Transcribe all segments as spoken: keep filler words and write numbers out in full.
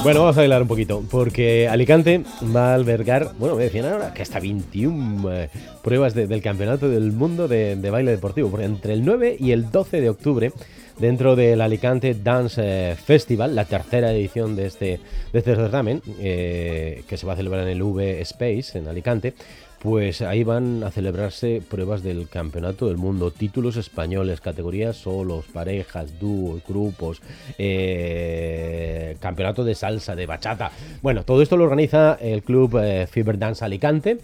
Bueno, vamos a bailar un poquito, porque Alicante va a albergar, bueno, me decían ahora que hasta veintiuna eh, pruebas de- del Campeonato del Mundo de, de Baile Deportivo, porque entre el nueve y el doce de octubre, dentro del Alicante Dance eh, Festival, la tercera edición de este, de este certamen, eh, que se va a celebrar en el V Space, en Alicante, pues ahí van a celebrarse pruebas del Campeonato del Mundo, títulos españoles, categorías solos, parejas, dúos, grupos, eh, campeonato de salsa, de bachata. Bueno, todo esto lo organiza el club eh, Fever Dance Alicante.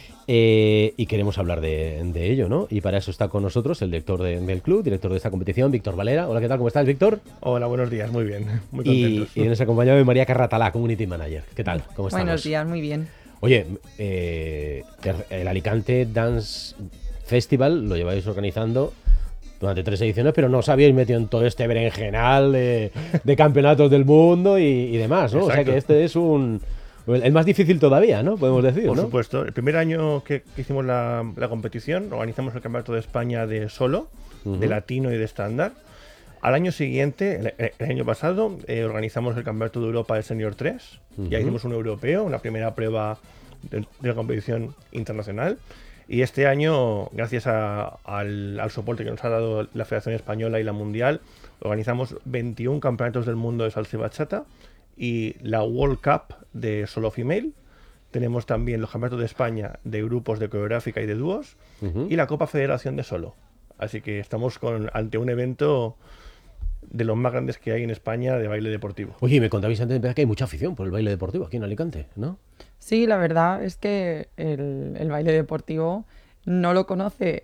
Eh, y queremos hablar de, de ello, ¿no? Y para eso está con nosotros el director de- del club, director de esta competición, Víctor Valera. Hola, ¿qué tal? ¿Cómo estás, Víctor? Hola, buenos días, muy bien, muy Y, contentos. y nos acompaña de María Carratalá, Community Manager. ¿Qué tal? ¿Cómo estamos? Buenos días, muy bien. Oye, eh, el Alicante Dance Festival lo lleváis organizando durante tres ediciones, pero no os habíais metido en todo este berenjenal de, de campeonatos del mundo y, y demás, ¿no? O sea Exacto. que este es un... el más difícil todavía, ¿no? Podemos decir, Por ¿no? supuesto, el primer año que, que hicimos la, la competición, organizamos el Campeonato de España de solo, Ujú. de latino y de estándar. Al año siguiente, el, el año pasado, eh, organizamos el Campeonato de Europa de Senior tres. Ya Ujú. hicimos un europeo, una primera prueba de, de la competición internacional. Y este año, gracias a- al, al soporte que nos ha dado la Federación Española y la Mundial, organizamos veintiún campeonatos del mundo de salsa y bachata y la World Cup de solo female. Tenemos también los campeonatos de España de grupos de coreográfica y de dúos Ujú. y la Copa Federación de solo. Así que estamos con, ante un evento de los más grandes que hay en España de baile deportivo. Oye, y me contabais antes de empezar que hay mucha afición por el baile deportivo aquí en Alicante, ¿no? Sí, la verdad es que el, el baile deportivo no lo conoce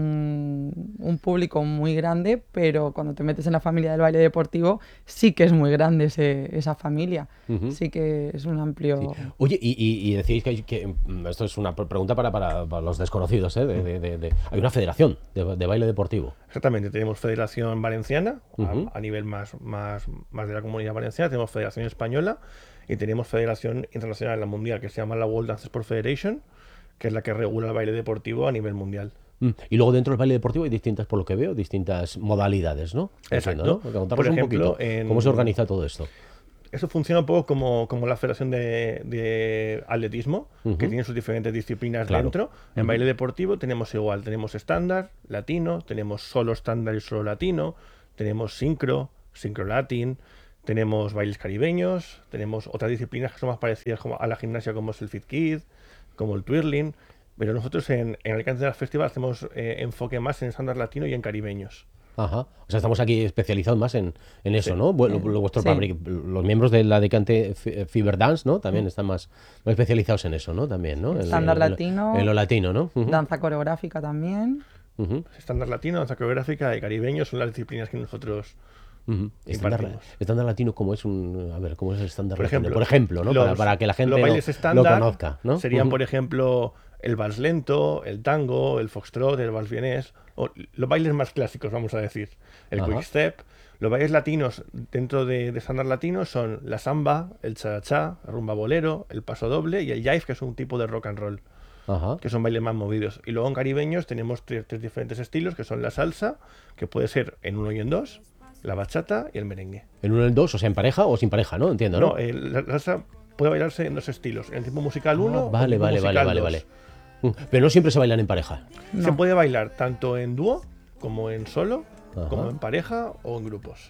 un, un público muy grande, pero cuando te metes en la familia del baile deportivo sí que es muy grande ese- esa familia. Ujú. Sí que es un amplio... Sí. Oye, y, y- y decíais que, hay- que, mm, esto es una pre- pregunta para, para- para los desconocidos, ¿eh? De- de- de- de- hay una federación de, de baile deportivo. Exactamente, tenemos Federación Valenciana a- Ujú. a, nivel más, más, más de la Comunidad Valenciana, tenemos Federación Española y tenemos Federación Internacional, la Mundial, que se llama la World Dance Sport Federation, que es la que regula el baile deportivo a nivel mundial. Mm. Y luego dentro del baile deportivo hay distintas, por lo que veo, distintas modalidades, ¿no? Exacto. ¿no? Contarnos Por un ejemplo, poquito en- cómo se organiza todo esto. Eso funciona un poco como, como la Federación de, de Atletismo, Ujú. que tiene sus diferentes disciplinas Claro. dentro. En baile deportivo tenemos igual, tenemos estándar, latino, tenemos solo estándar y solo latino, tenemos sincro, sincro latin, tenemos bailes caribeños, tenemos otras disciplinas que son más parecidas como a la gimnasia, como es el Fit Kid, como el twirling, pero nosotros en, en Alicante Dance Festival hacemos eh, enfoque más en estándar latino y en caribeños. Ajá. O sea, estamos aquí especializados más en, en eso, Sí. ¿no? Bueno, lo- vuestro Sí. fabri- los miembros del Alicante F- Fever Dance, ¿no? También están más, más especializados en eso, ¿no? También, ¿no? En- Estándar en- en- latino. En lo latino, ¿no? Ujú. Danza coreográfica también. Ujú. Estándar latino, danza coreográfica y caribeños son las disciplinas que nosotros Ujú. Estándar, impartimos. estándar latino, ¿cómo es un. A ver, ¿cómo es el estándar Por latino? ejemplo, Por ejemplo, ¿no? los- para, para que la gente los lo, bailes lo estándar conozca, ¿no? serían, Ujú. por ejemplo, el vals lento, el tango, el foxtrot, el vals vienés, o los bailes más clásicos, vamos a decir. El Ajá. quick step. Los bailes latinos dentro de, de estándar latino son la samba, el cha-cha, la rumba bolero, el paso doble y el jive, que es un tipo de rock and roll, Ajá. que son bailes más movidos. Y luego en caribeños tenemos tres, tres diferentes estilos, que son la salsa, que puede ser en uno y en dos, la bachata y el merengue. En uno en el dos, o sea, en pareja o sin pareja, ¿no? Entiendo, ¿no? No, el- la salsa puede bailarse en dos estilos, en el tipo musical Ah, uno vale, vale, vale, vale, vale. Mm, Pero no siempre se bailan en pareja. Se No. puede bailar tanto en dúo, como en solo, Ajá. como en pareja o en grupos.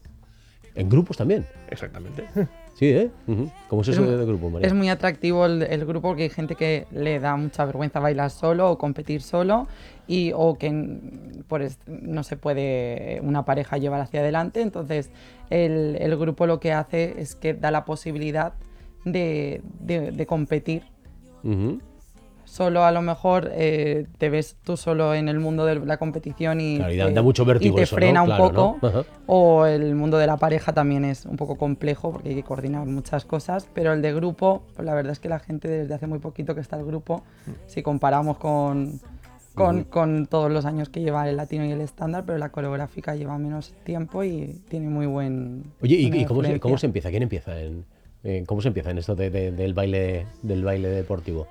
En grupos también. Exactamente. Sí, ¿eh? Ujú. ¿Cómo es eso de, de grupo, María? Es muy atractivo el, el grupo porque hay gente que le da mucha vergüenza bailar solo o competir solo y o que mm, por es- no se puede una pareja llevar hacia adelante. Entonces el, el grupo lo que hace es que da la posibilidad de, de- de competir. Ujú. Solo a lo mejor eh, te ves tú solo en el mundo de la competición y, Claro, y da- te- da mucho vértigo y te eso, ¿no? frena un Claro, ¿no? poco. Ajá. O el mundo de la pareja también es un poco complejo porque hay que coordinar muchas cosas, pero el de grupo, pues la verdad es que la gente desde hace muy poquito que está el grupo, si comparamos con, con, con todos los años que lleva el latino y el estándar, pero la coreográfica lleva menos tiempo y tiene muy buen... Oye, ¿y, buena y cómo, se, influencia. cómo se empieza? ¿Quién empieza en, en- cómo se empieza en esto de- de- del baile del baile deportivo?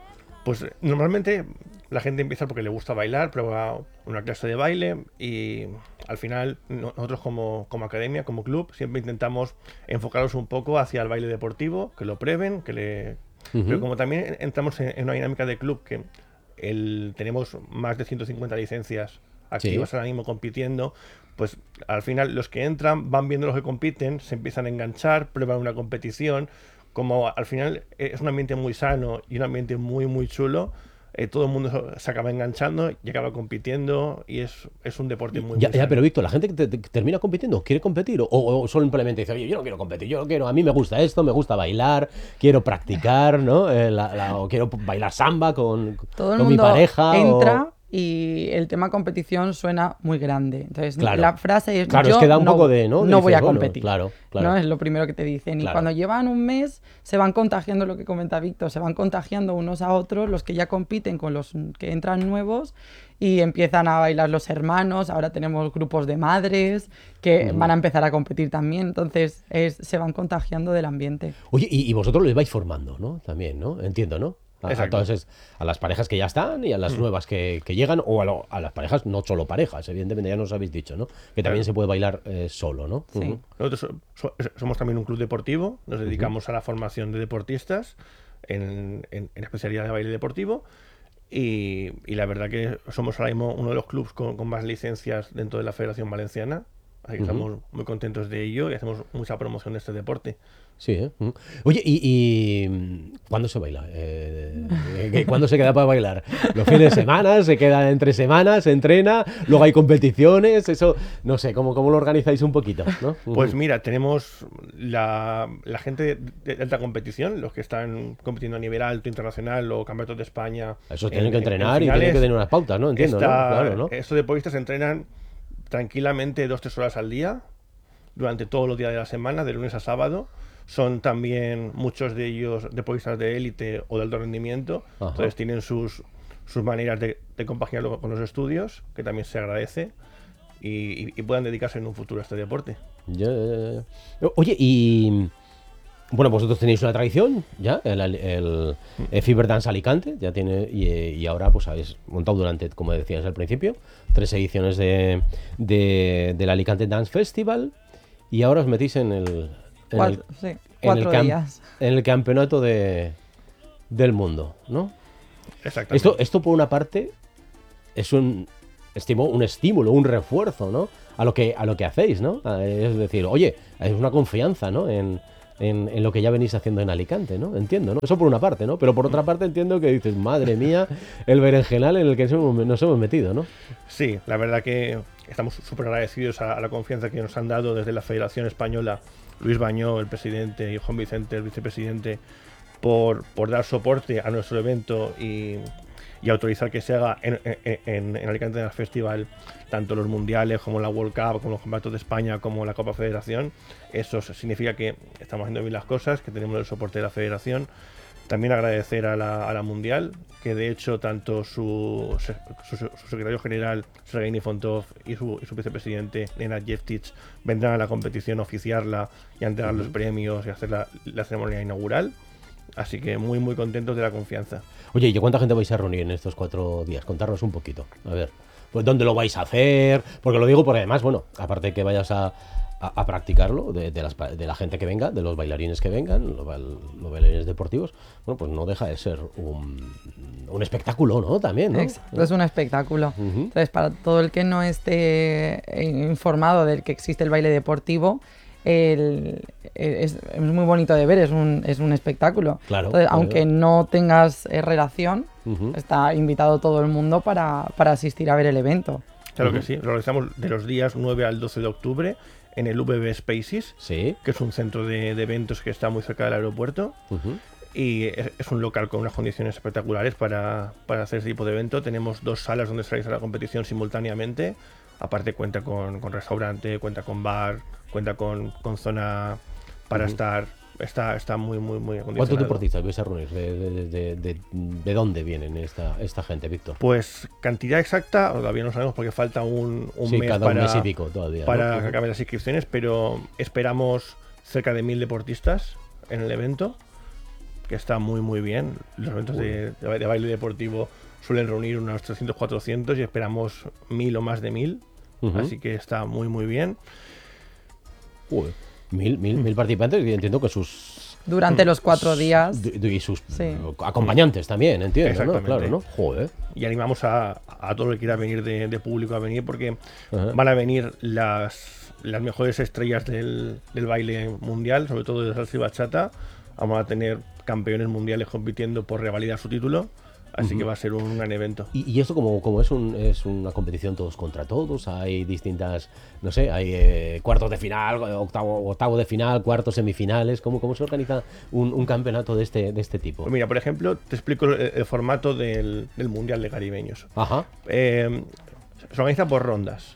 Pues normalmente la gente empieza porque le gusta bailar, prueba una clase de baile y al final nosotros como, como academia, como club, siempre intentamos enfocarlos un poco hacia el baile deportivo, que lo prueben, que le... Uh-huh. Pero como también entramos en, en una dinámica de club que el, tenemos más de ciento cincuenta licencias activas sí. ahora mismo compitiendo, pues al final los que entran van viendo los que compiten, se empiezan a enganchar, prueban una competición. Como al final es un ambiente muy sano y un ambiente muy muy chulo, eh, todo el mundo se acaba enganchando y acaba compitiendo y es, es un deporte muy, ya, muy ya, pero Víctor, ¿la gente que te, te, termina compitiendo quiere competir? O, o simplemente dice, oye, yo no quiero competir, yo no quiero, a mí me gusta esto, me gusta bailar, quiero practicar, ¿no? Eh, la, la, o quiero bailar samba con, todo el con mundo mi pareja. Entra o... y el tema competición suena muy grande. Entonces, claro. la frase es, claro, yo es que da un no, poco de, ¿no? no Dices, voy a bueno, competir. Claro, claro. ¿no? Es lo primero que te dicen. Claro. Y cuando llevan un mes, se van contagiando, lo que comenta Víctor, se van contagiando unos a otros, los que ya compiten con los que entran nuevos, y empiezan a bailar los hermanos. Ahora tenemos grupos de madres que uh-huh. van a empezar a competir también. Entonces, es, se van contagiando del ambiente. Oye, y, y vosotros les vais formando, ¿no? También, ¿no? Entiendo, ¿no? A, entonces, a las parejas que ya están y a las mm. nuevas que, que llegan, o a, lo, a las parejas, no solo parejas, evidentemente, ya nos habéis dicho, ¿no? Que también claro. se puede bailar eh, solo, ¿no? Sí. Uh-huh. Nosotros so, somos también un club deportivo, nos dedicamos uh-huh. a la formación de deportistas en, en, en especialidad de baile deportivo y, y la verdad que somos ahora mismo uno de los clubes con, con más licencias dentro de la Federación Valenciana, así que uh-huh. estamos muy contentos de ello y hacemos mucha promoción de este deporte. Sí, ¿eh? Oye, ¿y, y cuándo se baila? Eh, ¿Cuándo se queda para bailar? ¿Los fines de semana? ¿Se queda entre semanas? ¿Se entrena? ¿Luego hay competiciones? Eso, no sé, ¿cómo, cómo lo organizáis un poquito? ¿no? Pues mira, tenemos la, la gente de, de alta competición, los que están compitiendo a nivel alto, internacional o campeonatos de España. Eso tienen en, que entrenar y tienen que tener unas pautas, ¿no? Entiendo, esta, ¿no? Claro, ¿no? Estos deportistas entrenan tranquilamente dos, tres horas al día, durante todos los días de la semana, de lunes a sábado. Son también muchos de ellos deportistas de élite o de alto rendimiento. Ajá. Entonces tienen sus, sus maneras de, de compaginarlo con los estudios, que también se agradece, y, y, y puedan dedicarse en un futuro a este deporte. Ya, ya, ya. Oye, y bueno, vosotros tenéis una tradición, ya, el, el, el Fever Dance Alicante, ya tiene, y, y ahora pues habéis montado durante, como decías al principio, tres ediciones de, de, del Alicante Dance Festival, y ahora os metís en el... En cuatro, el, sí, cuatro en el días. En el campeonato de, del mundo, ¿no? Exactamente. Esto, esto por una parte es un, estimo, un estímulo, un refuerzo, ¿no? A lo que, a lo que hacéis, ¿no? Es decir, oye, es una confianza, ¿no? En, en, en lo que ya venís haciendo en Alicante, ¿no? Entiendo, ¿no? Eso por una parte, ¿no? Pero por otra parte entiendo que dices, madre mía, el berenjenal en el que nos hemos metido, ¿no? Sí, la verdad que estamos súper agradecidos a, a la confianza que nos han dado desde la Federación Española, Luis Bañó, el presidente, y Juan Vicente, el vicepresidente, por, por dar soporte a nuestro evento y, y autorizar que se haga en, en, en Alicante Dance Festival tanto los mundiales como la World Cup, como los campeonatos de España, como la Copa Federación. Eso significa que estamos haciendo bien las cosas, que tenemos el soporte de la Federación. También agradecer a la, a la Mundial, que de hecho tanto su, su, su secretario general, Sergei Fontov, y su, y su vicepresidente, Nenad Jeftic, vendrán a la competición a oficiarla y a entregar uh-huh. los premios y a hacer la, la ceremonia inaugural. Así que muy, muy contentos de la confianza. Oye, ¿y cuánta gente vais a reunir en estos cuatro días? Contarnos un poquito. A ver, pues ¿dónde lo vais a hacer? Porque lo digo porque además, bueno, aparte de que vayas a... A, a practicarlo, de, de, las, de la gente que venga, de los bailarines que vengan, los, los bailarines deportivos, bueno, pues no deja de ser un, un espectáculo, ¿no? También, ¿no? Exacto, es un espectáculo. Uh-huh. Entonces, para todo el que no esté informado del que existe el baile deportivo, el, es, es muy bonito de ver, es un, es un espectáculo. Claro, Entonces, claro. Aunque no tengas eh, relación, uh-huh. está invitado todo el mundo para, para asistir a ver el evento. Claro uh-huh. que sí, lo realizamos de los días nueve al doce de octubre en el V B Spaces, ¿sí? que es un centro de, de eventos que está muy cerca del aeropuerto. Uh-huh. Y es, es un local con unas condiciones espectaculares para, para hacer este tipo de evento. Tenemos dos salas donde se realiza la competición simultáneamente. Aparte cuenta con, con restaurante, cuenta con bar, cuenta con, con zona para uh-huh. estar. Está, está muy, muy, muy acondicionado. ¿Cuántos deportistas vais a reunir? ¿De, de, de, de, de dónde vienen esta, esta gente, Víctor? Pues cantidad exacta, todavía no sabemos porque falta un, un sí, mes cada para, un mes y pico todavía, para ¿no? que acaben las inscripciones, pero esperamos cerca de mil deportistas en el evento. que está muy muy bien. Los eventos de, de baile deportivo suelen reunir unos trescientos cuatrocientos y esperamos mil o más de mil. Uh-huh. Así que está muy muy bien. Uy, mil, mil, mil participantes, y entiendo que sus... Durante los cuatro días. Y sus sí. acompañantes también, entiendo, ¿no? Claro, ¿no? Joder. Y animamos a, a todo el que quiera venir de, de público a venir, porque uh-huh. van a venir las, las mejores estrellas del, del baile mundial, sobre todo de salsa y bachata. Vamos a tener campeones mundiales compitiendo por revalidar su título. Así uh-huh. que va a ser un gran evento. ¿Y, y esto como, como es, un, es una competición todos contra todos? Hay distintas, no sé, hay eh, cuartos de final, octavo, octavo de final, cuartos semifinales. ¿Cómo, cómo se organiza un, un campeonato de este, de este tipo? Pues mira, por ejemplo, te explico el, el formato del, del Mundial de Caribeños. Ajá. Eh, se organiza por rondas.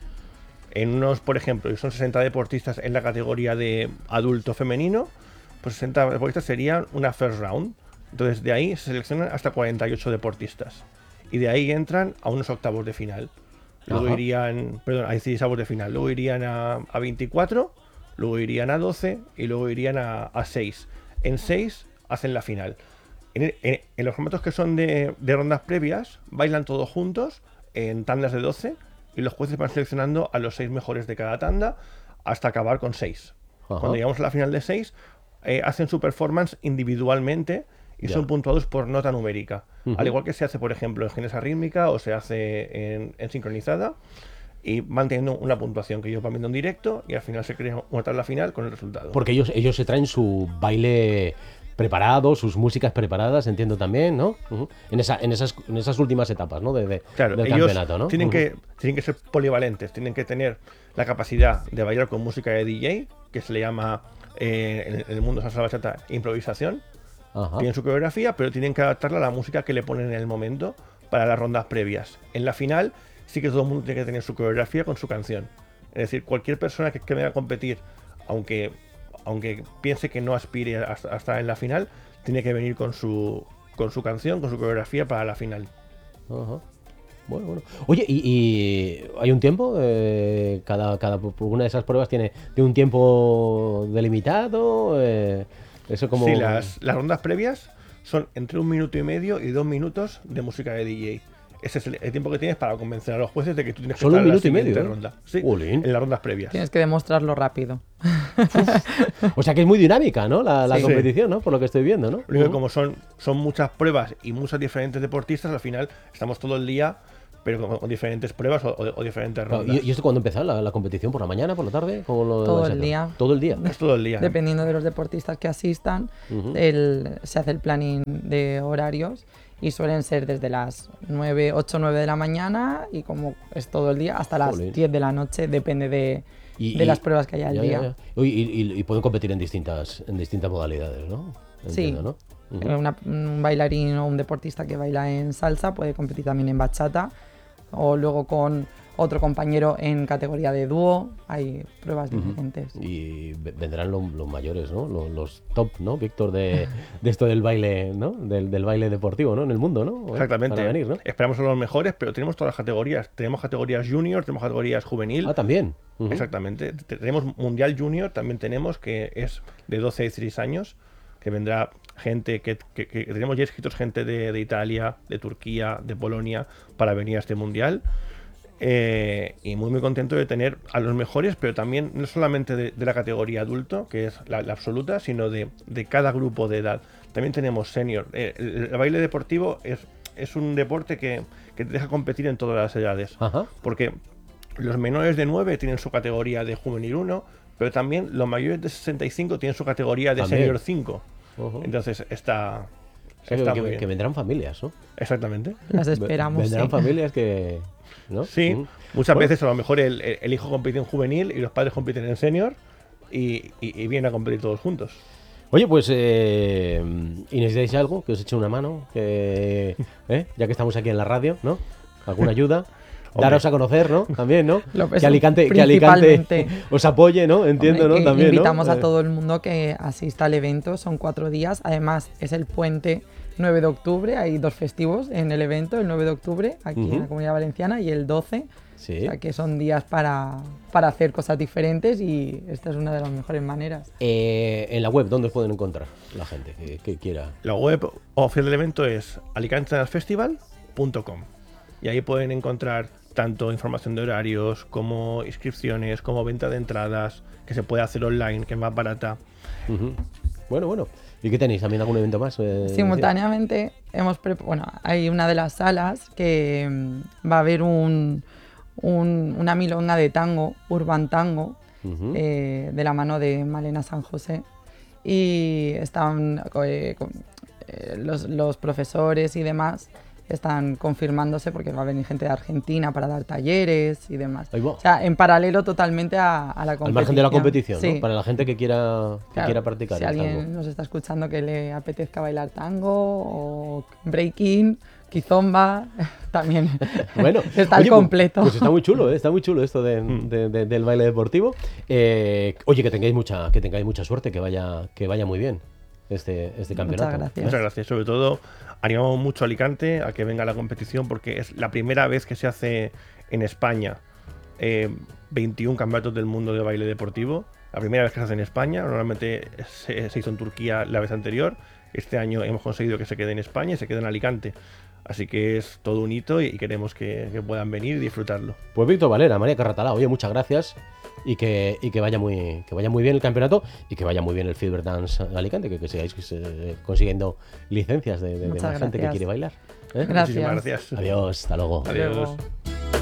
En unos, por ejemplo, son sesenta deportistas en la categoría de adulto femenino, pues sesenta deportistas serían una first round. Entonces de ahí se seleccionan hasta cuarenta y ocho deportistas. Y de ahí entran a unos octavos de final. Luego Ajá. irían, perdón, a dieciséis avos de final. Luego irían a, a veinticuatro, luego irían a doce y luego irían a, a seis. En seis hacen la final. En, en, en los formatos que son de, de rondas previas, bailan todos juntos en tandas de doce y los jueces van seleccionando a los seis mejores de cada tanda hasta acabar con seis. Ajá. Cuando llegamos a la final de seis, eh, hacen su performance individualmente y ya. son puntuados por nota numérica. Uh-huh. Al igual que se hace, por ejemplo, en genesa rítmica o se hace en, en sincronizada, y van teniendo una puntuación que ellos van viendo en directo y al final se crea una tabla final con el resultado. Porque ellos, ellos se traen su baile preparado, sus músicas preparadas, entiendo también, ¿no? Uh-huh. En, esa, en, esas, en esas últimas etapas, ¿no? De, de, claro, del ellos campeonato, ¿no? Tienen, uh-huh. que, tienen que ser polivalentes, tienen que tener la capacidad de bailar con música de D J, que se le llama eh, en, en el mundo salsa bachata improvisación. Ajá. Tienen su coreografía, pero tienen que adaptarla a la música que le ponen en el momento para las rondas previas. En la final sí que todo el mundo tiene que tener su coreografía con su canción. Es decir, cualquier persona que, que venga a competir, aunque, aunque piense que no aspire a, a estar en la final, tiene que venir con su, con su canción, con su coreografía para la final. Ajá. Bueno, bueno. Oye, ¿y, y hay un tiempo? Eh, cada, cada una de esas pruebas tiene, tiene un tiempo delimitado. Eh, eso como... Sí, las, las rondas previas son entre un minuto y medio y dos minutos de música de D J. Ese es el, el tiempo que tienes para convencer a los jueces de que tú tienes que ¿Solo estar un minuto en la y medio, siguiente ronda. Sí, Olín. en las rondas previas. Tienes que demostrarlo rápido. O sea que es muy dinámica, ¿no? La, la sí. competición, ¿no? Por lo que estoy viendo, ¿no? Lo único Uh-huh. que como son, son muchas pruebas y muchos diferentes deportistas, al final estamos todo el día, pero con, con diferentes pruebas o, o, o diferentes rondas. Claro, ¿y, ¿Y esto cuándo empieza? ¿La, la competición? ¿Por la mañana? ¿Por la tarde? ¿Cómo lo todo el día. ¿Todo el día? Es todo el día. Dependiendo de los deportistas que asistan, uh-huh. el, se hace el planning de horarios y suelen ser desde las nueve, ocho, nueve de la mañana y como es todo el día hasta las Jolín. diez de la noche, depende de, y, de y, las pruebas que haya al ya, día. Ya, ya. Y, y, y pueden competir en distintas, en distintas modalidades, ¿no? Entiendo, sí, ¿no? Uh-huh. Una, un bailarín o un deportista que baila en salsa puede competir también en bachata o luego con otro compañero en categoría de dúo, hay pruebas uh-huh. diferentes. Y vendrán lo, los mayores, ¿no? Los, los top, ¿no, Víctor? De, de esto del baile, ¿no? Del, del baile deportivo, ¿no? En el mundo, ¿no? Exactamente. Para venir, ¿no? Esperamos a los mejores, pero tenemos todas las categorías. Tenemos categorías junior, tenemos categorías juvenil. Ah, también. Uh-huh. Exactamente. Tenemos mundial junior, también tenemos, que es de doce a dieciséis años, que vendrá gente, que, que, que tenemos ya escritos gente de, de Italia, de Turquía, de Polonia, para venir a este mundial. Eh, y muy muy contento de tener a los mejores, pero también no solamente de, de la categoría adulto, que es la, la absoluta, sino de, de cada grupo de edad. También tenemos senior. Eh, el, el baile deportivo es, es un deporte que, que te deja competir en todas las edades. Ajá. Porque los menores de nueve tienen su categoría de juvenil uno, pero también los mayores de sesenta y cinco tienen su categoría de también. Senior cinco. Uh-huh. Entonces está... O sea, está que, muy que, que vendrán familias, ¿no? Exactamente. Las esperamos. Vendrán sí. familias que... ¿no? Sí, uh-huh. muchas bueno. veces a lo mejor el, el hijo compite en juvenil y los padres compiten en senior y, y, y vienen a competir todos juntos. Oye, pues, eh, ¿y necesitáis algo? Que os eche una mano, que, ¿eh? Ya que estamos aquí en la radio, ¿no? ¿Alguna ayuda? daros a conocer, ¿no? También, ¿no? Lo- Que eso, Alicante, que Alicante principalmente. os apoye, ¿no? Entiendo, Hombre, ¿no? que También, ¿no? invitamos a Eh, todo el mundo que asista al evento, son cuatro días, además es el puente nueve de octubre, hay dos festivos en el evento, el nueve de octubre aquí Ujú. en la Comunidad Valenciana y el doce, Sí. o sea que son días para, para hacer cosas diferentes y esta es una de las mejores maneras. Eh, en la web, ¿dónde os pueden encontrar la gente que, que quiera? La web oficial del evento es alicante dance festival punto com y ahí pueden encontrar tanto información de horarios como inscripciones, como venta de entradas, que se puede hacer online, que es más barata. Ujú. Bueno, bueno. ¿Y qué tenéis? ¿También algún evento más? Eh, Simultáneamente hemos prep- bueno, hay una de las salas que mm, va a haber un, un- una milonga de tango, urban tango, Ujú. eh, de la mano de Malena San José. Y están eh, con- eh, los, los profesores y demás están confirmándose porque va a venir gente de Argentina para dar talleres y demás. Ahí va. O sea, en paralelo totalmente a, a la competición. Al margen de la competición, Sí. ¿no? Para la gente que quiera, que Claro, quiera practicar si el alguien tango. nos está escuchando que le apetezca bailar tango o breaking, kizomba, también Bueno, está oye, el pues- completo. Pues está muy chulo, ¿eh? Está muy chulo esto de- de- de- del baile deportivo. Eh, oye, que tengáis mucha, que tengáis mucha suerte, que vaya, que vaya muy bien este, este campeonato. gracias. Muchas gracias. Sobre todo, animamos mucho a Alicante a que venga a la competición porque es la primera vez que se hace en España eh, veintiún campeonatos del mundo de baile deportivo. La primera vez que se hace en España. Normalmente se, se hizo en Turquía la vez anterior. Este año hemos conseguido que se quede en España y se quede en Alicante. Así que es todo un hito y, y queremos que, que puedan venir y disfrutarlo. Pues Víctor Valera, María Carratalá, oye, muchas gracias y que, y que vaya muy que vaya muy bien el campeonato y que vaya muy bien el Fever Dance Alicante, que, que sigáis eh, consiguiendo licencias de, de- de Muchas más gente que gracias. quiere bailar. ¿eh? Gracias. Muchísimas gracias. Adiós, hasta luego. Adiós. Luego.